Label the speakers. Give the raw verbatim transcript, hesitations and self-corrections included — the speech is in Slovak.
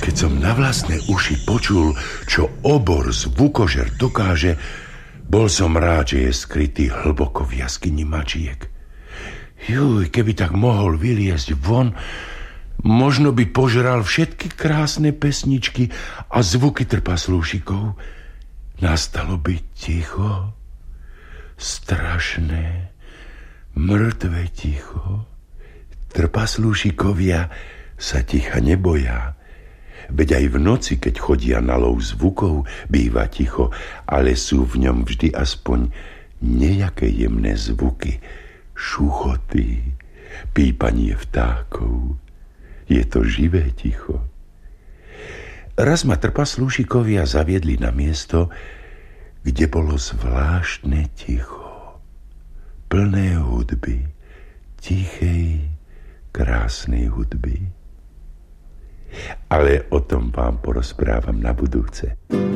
Speaker 1: Keď som na vlastné uši počul, čo obor zvukožer dokáže, bol som rád, že je skrytý hlboko v jaskyni mačiek. Juj, keby tak mohol vyliezť von, možno by požral všetky krásne pesničky a zvuky trpaslúšikov. Nastalo by ticho, strašné, mŕtve ticho. Trpaslúšikovia sa ticha neboja. Veď aj v noci, keď chodia na lov zvukov, býva ticho, ale sú v ňom vždy aspoň nejaké jemné zvuky, šuchoty, pípanie vtákov. Je to živé ticho. Raz ma trpaslúšikovia zaviedli na miesto, kde bolo zvláštne ticho, plné hudby, tichej, krásnej hudby. Ale o tom vám porozprávam na budúce.